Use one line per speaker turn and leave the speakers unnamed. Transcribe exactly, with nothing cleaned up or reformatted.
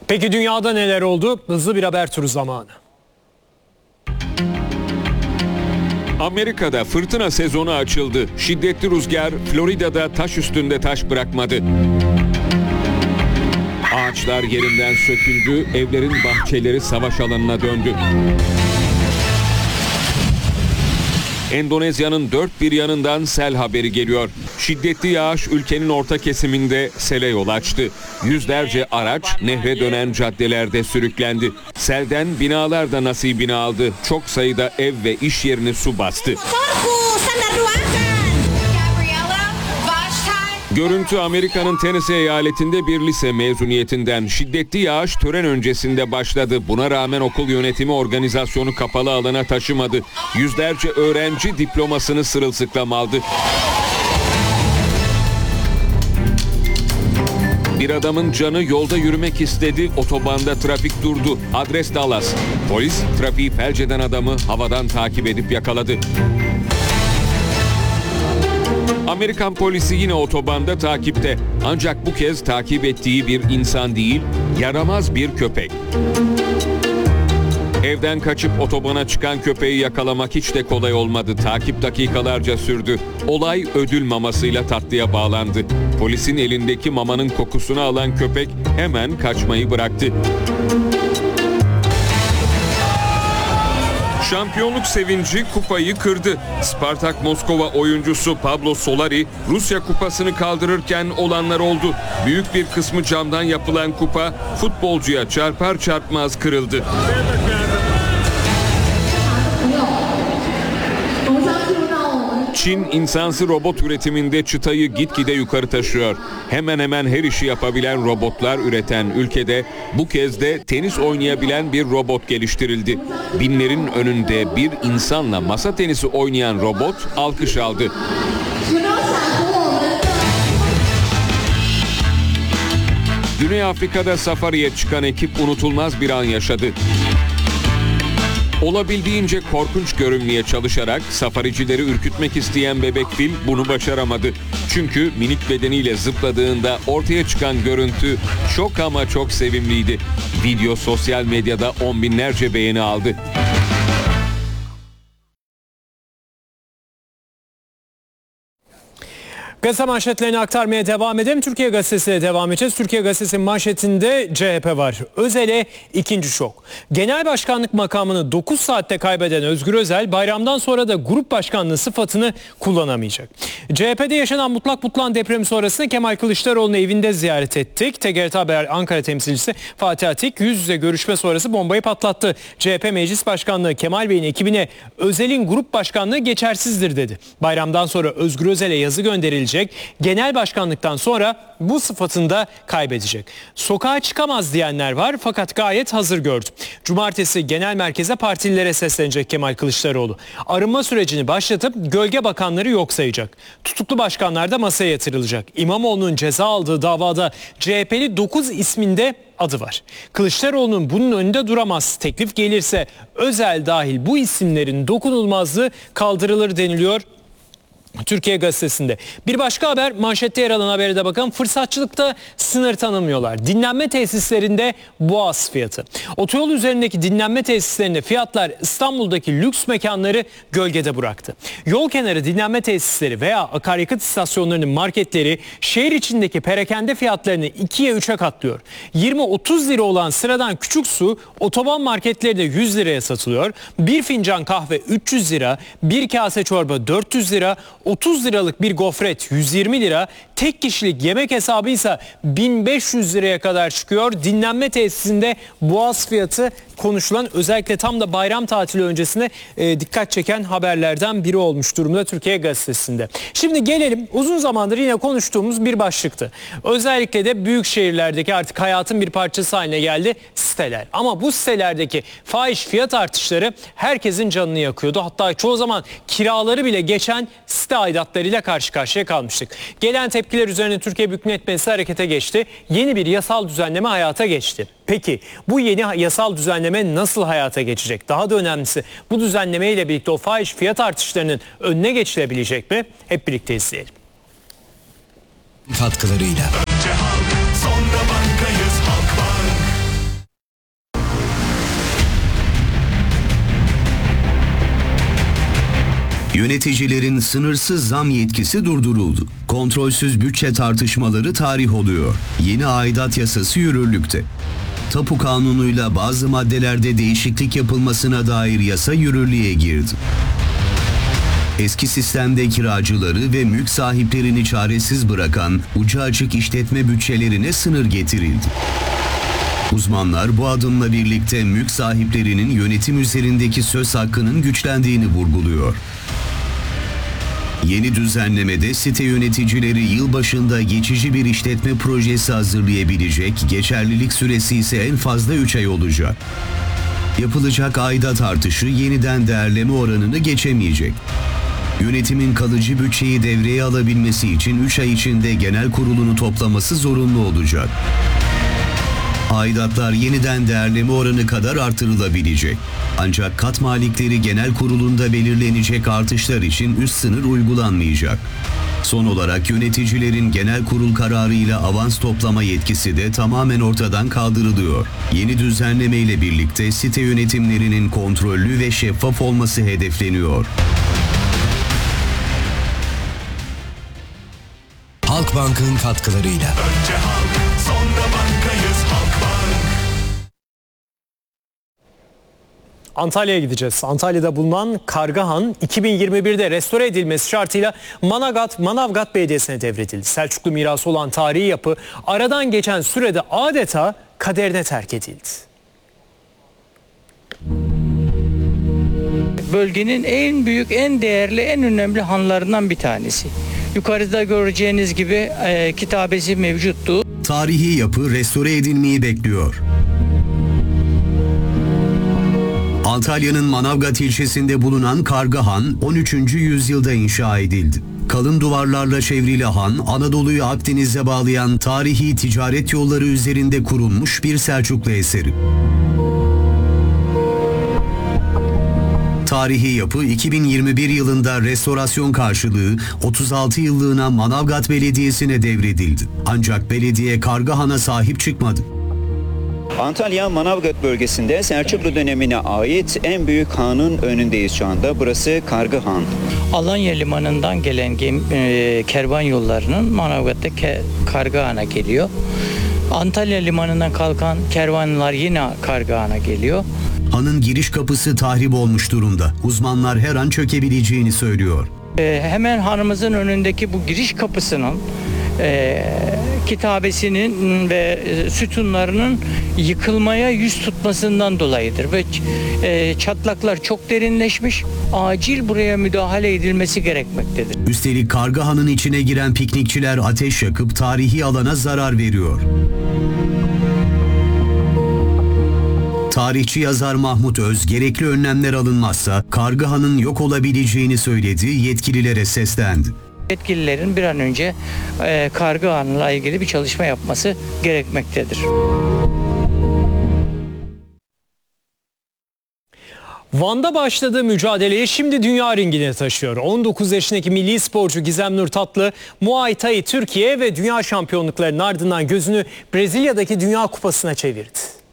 Peki dünyada neler oldu? Hızlı bir haber turu zamanı.
Amerika'da fırtına sezonu açıldı. Şiddetli rüzgar Florida'da taş üstünde taş bırakmadı. Ağaçlar yerinden söküldü, evlerin bahçeleri savaş alanına döndü. Endonezya'nın dört bir yanından sel haberi geliyor. Şiddetli yağış ülkenin orta kesiminde sele yol açtı. Yüzlerce araç nehre dönen caddelerde sürüklendi. Selden binalar da nasibini aldı. Çok sayıda ev ve iş yerini su bastı. Görüntü Amerika'nın Tennessee eyaletinde bir lise mezuniyetinden. Şiddetli yağış tören öncesinde başladı. Buna rağmen okul yönetimi organizasyonu kapalı alana taşımadı. Yüzlerce öğrenci diplomasını sırılsıklam aldı. Bir adamın canı yolda yürümek istedi, otobanda trafik durdu. Adres Dallas. Polis trafiği felç eden adamı havadan takip edip yakaladı. Amerikan polisi yine otobanda takipte. Ancak bu kez takip ettiği bir insan değil, yaramaz bir köpek. Evden kaçıp otobana çıkan köpeği yakalamak hiç de kolay olmadı. Takip dakikalarca sürdü. Olay ödül mamasıyla tatlıya bağlandı. Polisin elindeki mamanın kokusunu alan köpek hemen kaçmayı bıraktı. Şampiyonluk sevinci kupayı kırdı. Spartak Moskova oyuncusu Pablo Solari Rusya kupasını kaldırırken olanlar oldu. Büyük bir kısmı camdan yapılan kupa futbolcuya çarpar çarpmaz kırıldı. Çin insansı robot üretiminde çıtayı gitgide yukarı taşıyor. Hemen hemen her işi yapabilen robotlar üreten ülkede bu kez de tenis oynayabilen bir robot geliştirildi. Binlerin önünde bir insanla masa tenisi oynayan robot alkış aldı. Güney Afrika'da safariye çıkan ekip unutulmaz bir an yaşadı. Olabildiğince korkunç görünmeye çalışarak safaricileri ürkütmek isteyen bebek fil bunu başaramadı. Çünkü minik bedeniyle zıpladığında ortaya çıkan görüntü çok ama çok sevimliydi. Video sosyal medyada on binlerce beğeni aldı.
Gazete manşetlerini aktarmaya devam edelim. Türkiye Gazetesi'ne devam edeceğiz. Türkiye Gazetesi'nin manşetinde C H P var. Özel'e ikinci şok. Genel başkanlık makamını dokuz saatte kaybeden Özgür Özel bayramdan sonra da grup başkanlığı sıfatını kullanamayacak. C H P'de yaşanan mutlak butlan depremi sonrasında Kemal Kılıçdaroğlu'nu evinde ziyaret ettik. T G R T Haber Ankara temsilcisi Fatih Atik yüz yüze görüşme sonrası bombayı patlattı. C H P Meclis Başkanlığı Kemal Bey'in ekibine Özel'in grup başkanlığı geçersizdir dedi. Bayramdan sonra Özgür Özel'e yazı gönderilecek. Genel başkanlıktan sonra bu sıfatını da kaybedecek. Sokağa çıkamaz diyenler var fakat gayet hazır gördüm. Cumartesi genel merkeze partililere seslenecek Kemal Kılıçdaroğlu. Arınma sürecini başlatıp gölge bakanları yok sayacak. Tutuklu başkanlar da masaya yatırılacak. İmamoğlu'nun ceza aldığı davada C H P'li dokuz isminde adı var. Kılıçdaroğlu'nun bunun önünde duramaz. Teklif gelirse Özel dahil bu isimlerin dokunulmazlığı kaldırılır deniliyor Türkiye Gazetesi'nde. Bir başka haber, manşette yer alan habere de bakalım. Fırsatçılıkta sınır tanımıyorlar. Dinlenme tesislerinde boğaz fiyatı. Otoyol üzerindeki dinlenme tesislerinde fiyatlar İstanbul'daki lüks mekanları gölgede bıraktı. Yol kenarı dinlenme tesisleri veya akaryakıt istasyonlarının marketleri şehir içindeki perakende fiyatlarını ikiye üçe katlıyor. yirmi otuz lira olan sıradan küçük su otoban marketlerinde yüz liraya satılıyor. Bir fincan kahve üç yüz lira, bir kase çorba dört yüz lira, otuz liralık bir gofret yüz yirmi lira, tek kişilik yemek hesabı ise bin beş yüz liraya kadar çıkıyor. Dinlenme tesisinde boğaz fiyatı konuşulan, özellikle tam da bayram tatili öncesine e, dikkat çeken haberlerden biri olmuş durumda Türkiye Gazetesi'nde. Şimdi gelelim, uzun zamandır yine konuştuğumuz bir başlıktı. Özellikle de büyük şehirlerdeki artık hayatın bir parçası haline geldi siteler. Ama bu sitelerdeki fahiş fiyat artışları herkesin canını yakıyordu. Hatta çoğu zaman kiraları bile geçen site aidatlarıyla karşı karşıya kalmıştık. Gelen tepkiler üzerine Türkiye Büyük Millet Meclisi harekete geçti. Yeni bir yasal düzenleme hayata geçti. Peki bu yeni yasal düzenleme nasıl hayata geçecek? Daha da önemlisi, bu düzenleme ile birlikte o fahiş fiyat artışlarının önüne geçilebilecek mi? Hep birlikte izleyelim.
Katkılarıyla. Önce halk, sonra bankayız Halkbank. Yöneticilerin sınırsız zam yetkisi durduruldu. Kontrolsüz bütçe tartışmaları tarih oluyor. Yeni aidat yasası yürürlükte. Tapu kanunuyla bazı maddelerde değişiklik yapılmasına dair yasa yürürlüğe girdi. Eski sistemde kiracıları ve mülk sahiplerini çaresiz bırakan ucu açık işletme bütçelerine sınır getirildi. Uzmanlar bu adımla birlikte mülk sahiplerinin yönetim üzerindeki söz hakkının güçlendiğini vurguluyor. Yeni düzenlemede site yöneticileri yılbaşında geçici bir işletme projesi hazırlayabilecek, geçerlilik süresi ise en fazla üç ay olacak. Yapılacak aidat artışı yeniden değerleme oranını geçemeyecek. Yönetimin kalıcı bütçeyi devreye alabilmesi için üç ay içinde genel kurulunu toplaması zorunlu olacak. Aidatlar yeniden değerleme oranı kadar artırılabilecek. Ancak kat malikleri genel kurulunda belirlenecek artışlar için üst sınır uygulanmayacak. Son olarak yöneticilerin genel kurul kararıyla avans toplama yetkisi de tamamen ortadan kaldırılıyor. Yeni düzenleme ile birlikte site yönetimlerinin kontrollü ve şeffaf olması hedefleniyor.
Halkbank'ın katkılarıyla.
Önce halk, sonra bankayız Halkbank.
Antalya'ya gideceğiz. Antalya'da bulunan Kargahan iki bin yirmi birde restore edilmesi şartıyla Manavgat, Manavgat Belediyesi'ne devredildi. Selçuklu mirası olan tarihi yapı aradan geçen sürede adeta kaderine terk edildi.
Bölgenin en büyük, en değerli, en önemli hanlarından bir tanesi. Yukarıda göreceğiniz gibi e, kitabesi mevcuttu.
Tarihi yapı restore edilmeyi bekliyor. Antalya'nın Manavgat ilçesinde bulunan Kargahan on üçüncü yüzyılda inşa edildi. Kalın duvarlarla çevrili han, Anadolu'yu Akdeniz'e bağlayan tarihi ticaret yolları üzerinde kurulmuş bir Selçuklu eseri. Tarihi yapı iki bin yirmi bir yılında restorasyon karşılığı otuz altı yıllığına Manavgat Belediyesi'ne devredildi. Ancak belediye Kargahan'a sahip çıkmadı.
Antalya Manavgat bölgesinde Selçuklu dönemine ait en büyük hanın önündeyiz şu anda. Burası Kargahan.
Alanya limanından gelen gemi, e, kervan yollarının Manavgat'ta ke, Kargahan'a geliyor. Antalya limanından kalkan kervanlar yine Kargahan'a geliyor.
Hanın giriş kapısı tahrip olmuş durumda. Uzmanlar her an çökebileceğini söylüyor.
E, hemen hanımızın önündeki bu giriş kapısının e, kitabesinin ve e, sütunlarının yıkılmaya yüz tutmasından dolayıdır ve e, çatlaklar çok derinleşmiş, acil buraya müdahale edilmesi gerekmektedir.
Üstelik Kargahan'ın içine giren piknikçiler ateş yakıp tarihi alana zarar veriyor. Tarihçi yazar Mahmut Öz, gerekli önlemler alınmazsa Kargahan'ın yok olabileceğini söyledi, yetkililere seslendi.
Yetkililerin bir an önce e, Kargahan'la ilgili bir çalışma yapması gerekmektedir.
Van'da başladığı mücadeleyi şimdi dünya ringine taşıyor. on dokuz yaşındaki milli sporcu Gizem Nur Tatlı, Muay Thai Türkiye ve dünya şampiyonluklarının ardından gözünü Brezilya'daki Dünya Kupası'na çevirdi.